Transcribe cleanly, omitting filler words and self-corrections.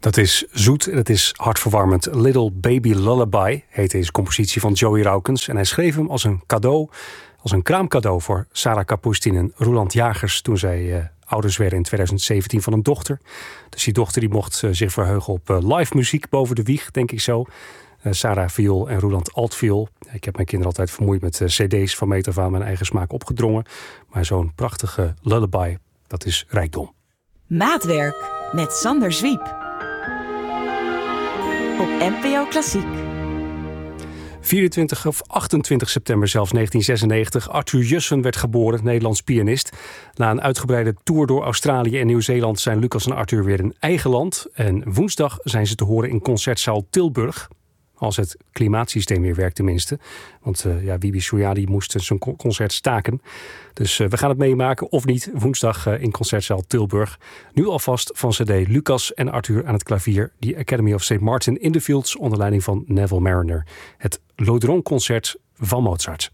Dat is zoet en het is hartverwarmend. Little Baby Lullaby heet deze compositie van Joey Raukens. En hij schreef hem als een cadeau, als een kraamcadeau voor Sarah Kapustin en Roeland Jagers toen zij ouders werden in 2017 van een dochter. Dus die dochter die mocht zich verheugen op live muziek boven de wieg, denk ik zo. Sarah viool en Roeland altviool. Ik heb mijn kinderen altijd vermoeid met cd's van meet af aan mijn eigen smaak opgedrongen. Maar zo'n prachtige lullaby, dat is rijkdom. Maatwerk met Sander Zwiep. Op NPO Klassiek. 24 of 28 september zelfs 1996. Arthur Jussen werd geboren, Nederlands pianist. Na een uitgebreide tour door Australië en Nieuw-Zeeland zijn Lucas en Arthur weer in eigen land. En woensdag zijn ze te horen in Concertzaal Tilburg. Als het klimaatsysteem weer werkt tenminste. Want Wibi Souiadi moest zijn concert staken. Dus we gaan het meemaken of niet woensdag in Concertzaal Tilburg. Nu alvast van cd Lucas en Arthur aan het klavier. Die Academy of St. Martin in the Fields onder leiding van Neville Mariner. Het Lodron Concert van Mozart.